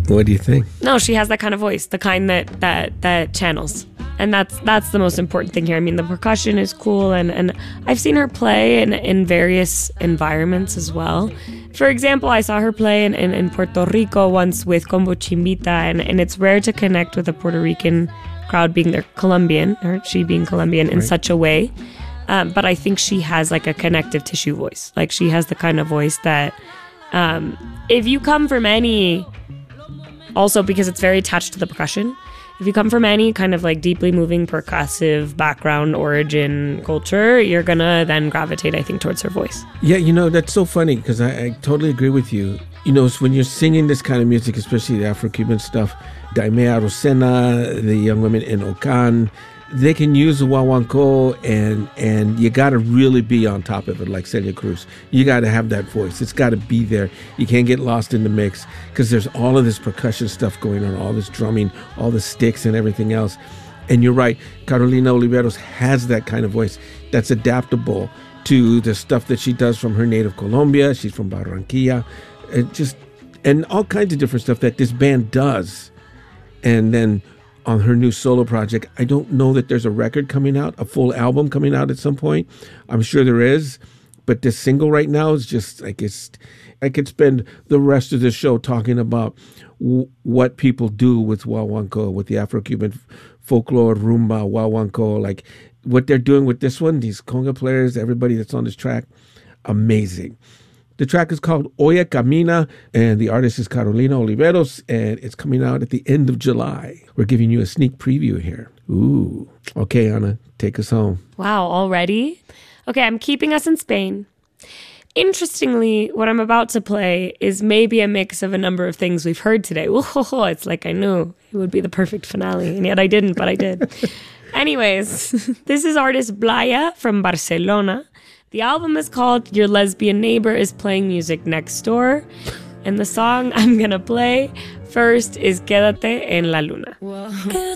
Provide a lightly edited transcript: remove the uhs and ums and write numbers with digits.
What do you think? No, she has that kind of voice, the kind that channels. And that's the most important thing here. I mean, the percussion is cool, and I've seen her play in various environments as well. For example, I saw her play in Puerto Rico once with Combo Chimbita, and it's rare to connect with a Puerto Rican crowd being they're Colombian, or she being Colombian in such a way. But I think she has like a connective tissue voice. Like she has the kind of voice that if you come from any, also because it's very attached to the percussion, if you come from any kind of like deeply moving percussive background, origin, culture, you're gonna then gravitate, I think, towards her voice. Yeah, that's so funny because I totally agree with you. When you're singing this kind of music, especially the Afro-Cuban stuff, Daimé Arocena, the young women in Okan, they can use the guaguancó, and you got to really be on top of it, like Celia Cruz. You got to have that voice. It's got to be there. You can't get lost in the mix because there's all of this percussion stuff going on, all this drumming, all the sticks and everything else. And you're right, Carolina Oliveros has that kind of voice that's adaptable to the stuff that she does from her native Colombia. She's from Barranquilla. And all kinds of different stuff that this band does. And then on her new solo project, I don't know that there's a record coming out, a full album coming out at some point. I'm sure there is, but this single right now is just like I could spend the rest of the show talking about what people do with guaguancó, with the Afro-Cuban folklore, rumba, guaguancó, like what they're doing with this one, these conga players, everybody that's on this track, amazing. The track is called Oye Camina, and the artist is Carolina Oliveros, and it's coming out at the end of July. We're giving you a sneak preview here. Ooh. Okay, Ana, take us home. Wow, already? Okay, I'm keeping us in Spain. Interestingly, what I'm about to play is maybe a mix of a number of things we've heard today. Ooh, it's like I knew it would be the perfect finale, and yet I didn't, but I did. Anyways, this is artist Blaya from Barcelona. The album is called Your Lesbian Neighbor is Playing Music Next Door. And the song I'm going to play first is Quédate en la Luna. Whoa.